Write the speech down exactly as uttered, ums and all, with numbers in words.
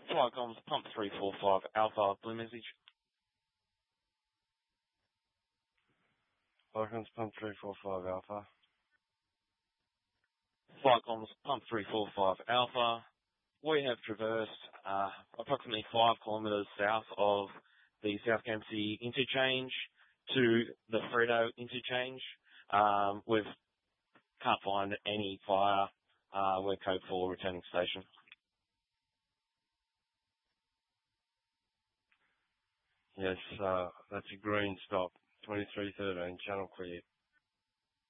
Flycomms, pump three four five Alpha, blue message. Flycomms, pump three four five Alpha. Flycomms, pump three four five Alpha. We have traversed uh, approximately five kilometres south of the South Campsie interchange to the Fredo interchange. Um, we can't find any fire. Uh, we're code four, returning station. Yes, uh, that's a green stop. twenty-three thirteen, channel clear.